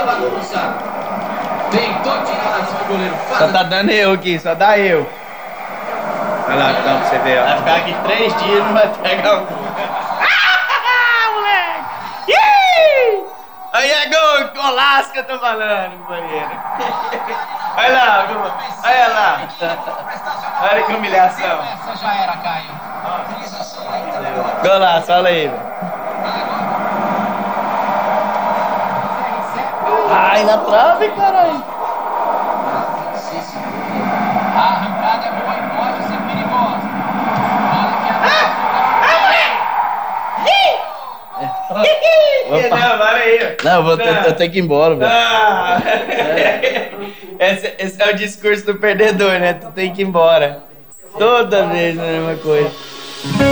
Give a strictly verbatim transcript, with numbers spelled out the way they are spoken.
bagunça. Tentou tirar o goleiro. Só tá dando eu aqui, só dá eu. Olha lá, então, pra você ver, ó. Vai ficar aqui três dias e não vai pegar o gol. Ah, moleque! Ih! Aí é gol, golaço que eu tô falando, companheiro. Olha lá, olha lá. Olha que humilhação. Essa já era, Caio. Golaço, olha aí, velho. Ai, na trave, caralho. A arrancada é boa e pode ser perigosa. Bola que Opa. Não, para aí. Não, eu, vou ter, eu tenho que ir embora, velho. Ah. Esse, esse é o discurso do perdedor, né? Tu tem que ir embora. Toda vez a mesma coisa.